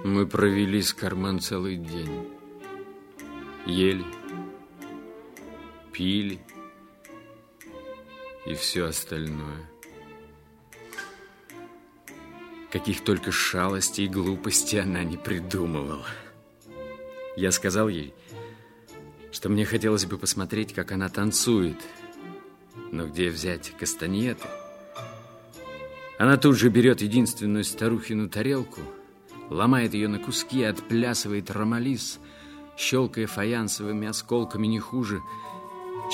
Мы провели с Кармен целый день. Ели, пили и все остальное. Каких только шалостей и глупостей она не придумывала. Я сказал ей, что мне хотелось бы посмотреть, как она танцует. Но где взять кастаньеты? Она тут же берет единственную старухину тарелку, ломает ее на куски, отплясывает ромалис, щелкая фаянсовыми осколками не хуже,